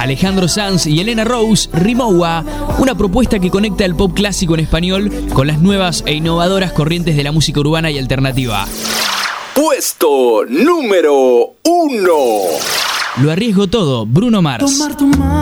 Alejandro Sanz y Elena Rose, Rimowa, una propuesta que conecta el pop clásico en español con las nuevas e innovadoras corrientes de la música urbana y alternativa. Puesto número 1. Lo arriesgo todo, Bruno Mars.